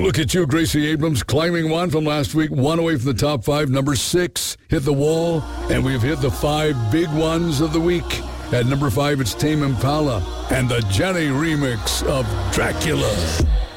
Look at you, Gracie Abrams, climbing one from last week, one away from the top 5. Number 6 hit the wall, and we've hit the 5 big ones of the week. At number 5, it's Tame Impala and the Jenny remix of Dracula.